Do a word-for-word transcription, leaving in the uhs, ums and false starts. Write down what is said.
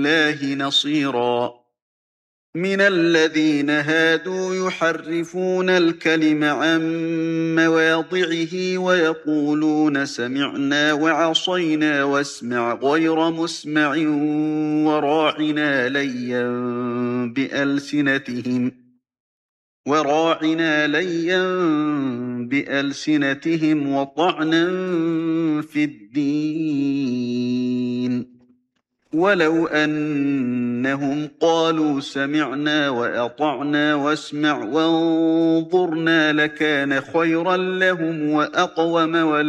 الله نصيرا من الذين هادوا يحرفون الكلم عن مواضعه ويقولون سمعنا وعصينا واسمع غير مسمع وراعنا ليا بألسنتهم وراعنا ليا بألسنتهم وطعنا في الدين ولو أنهم قالوا سمعنا وأطعنا واسمع وانظرنا لكان خيرا لهم وأقوم